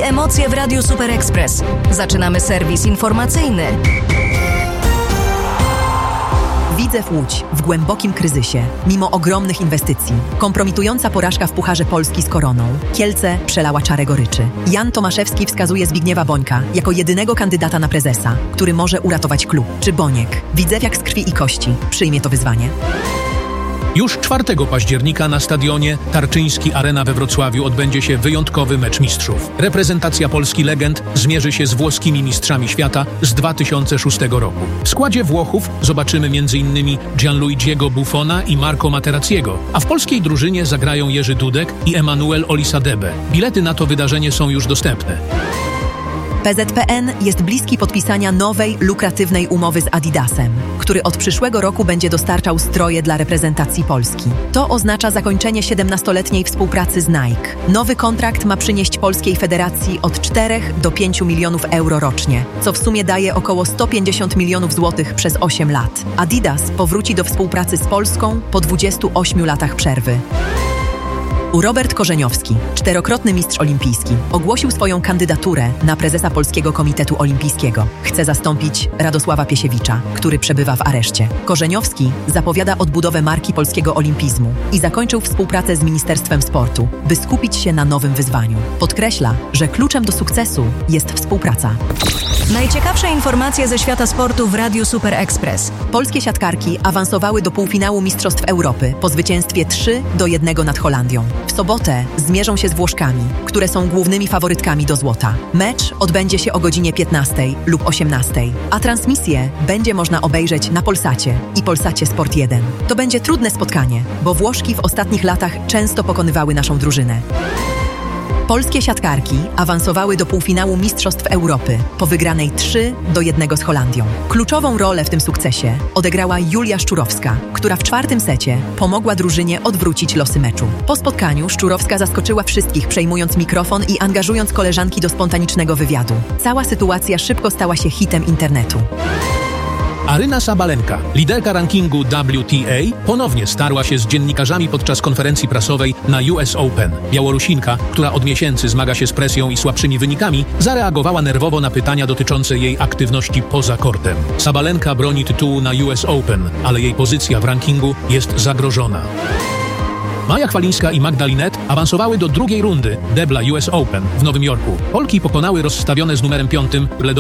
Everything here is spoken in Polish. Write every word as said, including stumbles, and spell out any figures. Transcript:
Emocje w Radiu Super Express. Zaczynamy serwis informacyjny. Widzew Łódź w głębokim kryzysie, mimo ogromnych inwestycji. Kompromitująca porażka w Pucharze Polski z Koroną. Kielce przelała czarę goryczy. Jan Tomaszewski wskazuje Zbigniewa Bońka jako jedynego kandydata na prezesa, który może uratować klub. Czy Boniek, widzewiak z krwi i kości, przyjmie to wyzwanie? Już czwartego października na stadionie Tarczyński Arena we Wrocławiu odbędzie się wyjątkowy mecz mistrzów. Reprezentacja Polski Legend zmierzy się z włoskimi mistrzami świata z dwa tysiące szóstego roku. W składzie Włochów zobaczymy między innymi Gianluigiego Buffona i Marco Materazziego, a w polskiej drużynie zagrają Jerzy Dudek i Emanuel Olisadebe. Bilety na to wydarzenie są już dostępne. P Z P N jest bliski podpisania nowej, lukratywnej umowy z Adidasem, który od przyszłego roku będzie dostarczał stroje dla reprezentacji Polski. To oznacza zakończenie siedemnastoletniej współpracy z Nike. Nowy kontrakt ma przynieść Polskiej Federacji od czterech do pięciu milionów euro rocznie, co w sumie daje około sto pięćdziesiąt milionów złotych przez osiem lat. Adidas powróci do współpracy z Polską po dwudziestu ośmiu latach przerwy. Robert Korzeniowski, czterokrotny mistrz olimpijski, ogłosił swoją kandydaturę na prezesa Polskiego Komitetu Olimpijskiego. Chce zastąpić Radosława Piesiewicza, który przebywa w areszcie. Korzeniowski zapowiada odbudowę marki polskiego olimpizmu i zakończył współpracę z Ministerstwem Sportu, by skupić się na nowym wyzwaniu. Podkreśla, że kluczem do sukcesu jest współpraca. Najciekawsze informacje ze świata sportu w Radiu Super Express. Polskie siatkarki awansowały do półfinału Mistrzostw Europy po zwycięstwie trzy do jednego nad Holandią. W sobotę zmierzą się z Włoszkami, które są głównymi faworytkami do złota. Mecz odbędzie się o godzinie piętnastej lub osiemnastej, a transmisję będzie można obejrzeć na Polsacie i Polsacie Sport jeden. To będzie trudne spotkanie, bo Włoszki w ostatnich latach często pokonywały naszą drużynę. Polskie siatkarki awansowały do półfinału Mistrzostw Europy po wygranej trzy do jednego z Holandią. Kluczową rolę w tym sukcesie odegrała Julia Szczurowska, która w czwartym secie pomogła drużynie odwrócić losy meczu. Po spotkaniu Szczurowska zaskoczyła wszystkich, przejmując mikrofon i angażując koleżanki do spontanicznego wywiadu. Cała sytuacja szybko stała się hitem internetu. Aryna Sabalenka, liderka rankingu W T A, ponownie starła się z dziennikarzami podczas konferencji prasowej na U S Open. Białorusinka, która od miesięcy zmaga się z presją i słabszymi wynikami, zareagowała nerwowo na pytania dotyczące jej aktywności poza kortem. Sabalenka broni tytułu na U S Open, ale jej pozycja w rankingu jest zagrożona. Maja Chwalińska i Magda Linette awansowały do drugiej rundy debla U S Open w Nowym Jorku. Polki pokonały rozstawione z numerem piątym